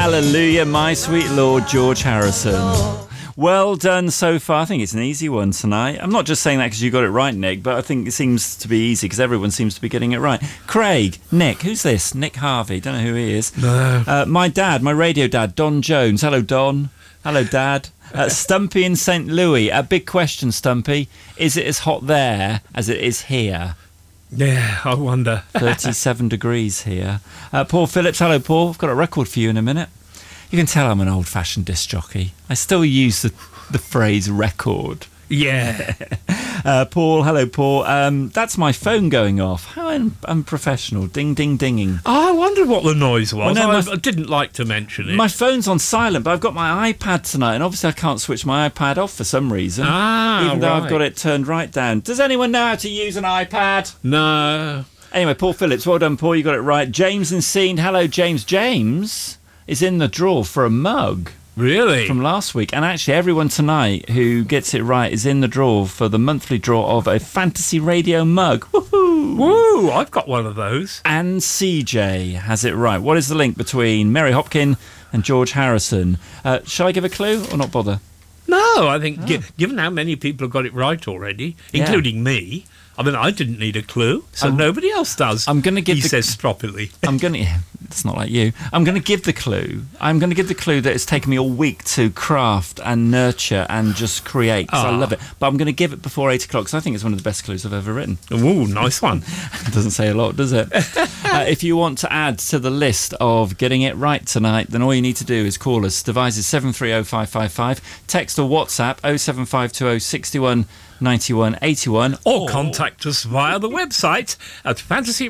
Hallelujah, my sweet Lord, George Harrison. Well done so far. I think it's an easy one tonight. I'm not just saying that because you got it right, Nick, but I think it seems to be easy because everyone seems to be getting it right. Craig, Nick, who's this? Nick Harvey. Don't know who he is. No. My dad, my radio dad, Don Jones. Hello, Don. Hello, Dad. Stumpy in St. Louis. A big question, Stumpy. Is it as hot there as it is here? Yeah, I wonder. 37 degrees here. Paul Phillips. Hello, Paul. I've got a record for you in a minute. You can tell I'm an old-fashioned disc jockey. I still use the phrase record. Yeah. Paul, hello, Paul. That's my phone going off. How unprofessional. Ding, ding, dinging. Oh, I wondered what the noise was. Well, no, I didn't like to mention it. My phone's on silent, but I've got my iPad tonight, and obviously I can't switch my iPad off for some reason. Even though I've got it turned right down. Does anyone know how to use an iPad? No. Anyway, Paul Phillips, well done, Paul. You got it right. James and Scene. Hello, James. James is in the draw for a mug. Really? From last week. And actually, everyone tonight who gets it right is in the draw for the monthly draw of a Fantasy Radio mug. Woohoo! Woo! I've got one of those. And CJ has it right. What is the link between Mary Hopkin and George Harrison? Shall I give a clue or not bother? No, I think given how many people have got it right already, including me, I mean, I didn't need a clue, so nobody else does. I'm going to give. He says stroppily. It's not like you. I'm going to give the clue. I'm going to give the clue that it's taken me all week to craft and nurture and just create. Because I love it. But I'm going to give it before 8 o'clock because I think it's one of the best clues I've ever written. Ooh, nice one. It doesn't say a lot, does it? If you want to add to the list of getting it right tonight, then all you need to do is call us. Device is 730555. Text or WhatsApp 07520 61 91 81, or contact us via the website at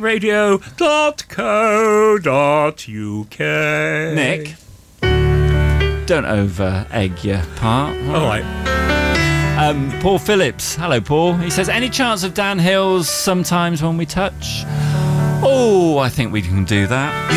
fantasyradio.co.uk. Nick, don't over egg your part. All right. Paul Phillips. Hello, Paul. He says, any chance of Dan Hills sometimes when we touch? Oh, I think we can do that.